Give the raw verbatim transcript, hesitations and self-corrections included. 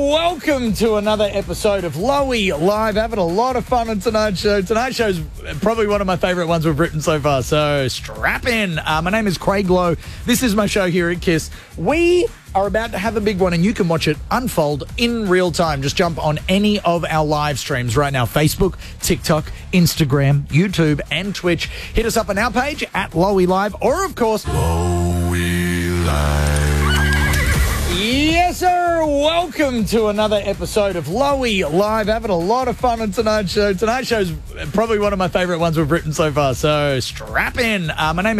welcome to another episode of Lowy Live. Having a lot of fun on tonight's show. Tonight's show's probably one of my favourite ones we've written so far, so strap in. Uh, my name is Craig Lowe. This is my show here at KISS. We are about to have a big one, and you can watch it unfold in real time. Just jump on any of our live streams right now. Facebook, TikTok, Instagram, YouTube, and Twitch. Hit us up on our page at Lowy Live, or of course, Lowy Live. Yes, sir. Welcome to another episode of Lowy Live. Having a lot of fun on tonight's show. Tonight's show's probably one of my favourite ones we've written so far, so strap in. Uh, my name is